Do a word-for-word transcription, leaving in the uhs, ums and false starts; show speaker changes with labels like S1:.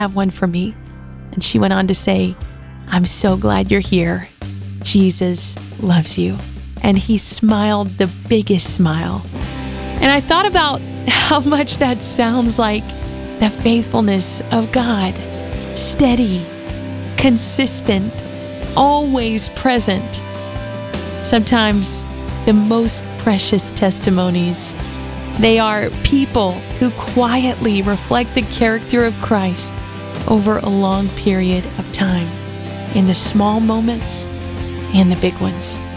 S1: have one for me?" And she went on to say, "I'm so glad you're here. Jesus loves you." And he smiled the biggest smile. And I thought about how much that sounds like the faithfulness of God. Steady, consistent, always present. Sometimes the most precious testimonies, they are people who quietly reflect the character of Christ over a long period of time, in the small moments and the big ones.